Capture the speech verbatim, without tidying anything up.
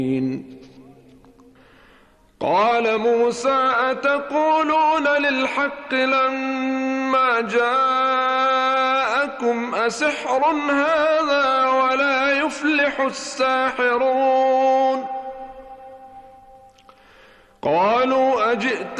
قال موسى أتقولون للحق لما جاءكم أسحر هذا ولا يفلح الساحرون قالوا أجئت